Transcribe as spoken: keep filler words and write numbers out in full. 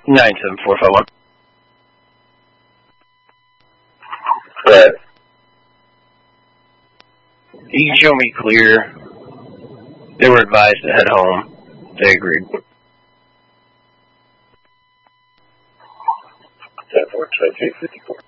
nine seven four five one. Right. You can show me clear. They were advised to head home. They agreed. ten four, twenty-two, fifty-four.